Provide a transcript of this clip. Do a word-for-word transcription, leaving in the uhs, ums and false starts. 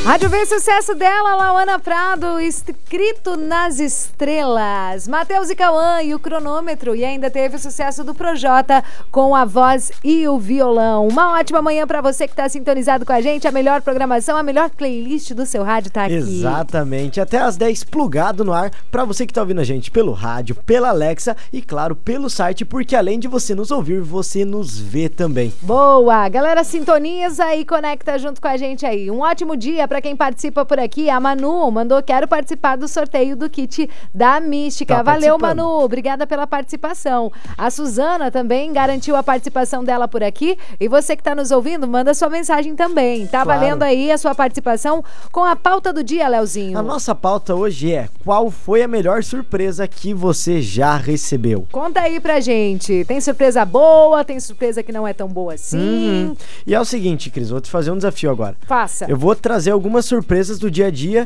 Rádio vê sucesso dela, Lauana Prado, escrito nas estrelas. Matheus e Cauã e o cronômetro. E ainda teve o sucesso do Projota com a voz e o violão. Uma ótima manhã pra você que tá sintonizado com a gente. A melhor programação, a melhor playlist do seu rádio tá aqui. Exatamente. Até às dez, plugado no ar, pra você que tá ouvindo a gente pelo rádio, pela Alexa e, claro, pelo site, porque além de você nos ouvir, você nos vê também. Boa! Galera, sintoniza e conecta junto com a gente aí. Um ótimo dia pra quem participa por aqui. A Manu mandou: quero participar do sorteio do kit da Mística. Tá Valeu, participando. Manu. Obrigada pela participação. A Suzana também garantiu a participação dela por aqui. E você que tá nos ouvindo, manda sua mensagem também. Tá Claro. valendo aí a sua participação com a pauta do dia, Leozinho. A nossa pauta hoje é: qual foi a melhor surpresa que você já recebeu? Conta aí pra gente. Tem surpresa boa, tem surpresa que não é tão boa assim. Uhum. E é o seguinte, Cris, vou te fazer um desafio agora. Faça. Eu vou trazer algumas surpresas do dia a dia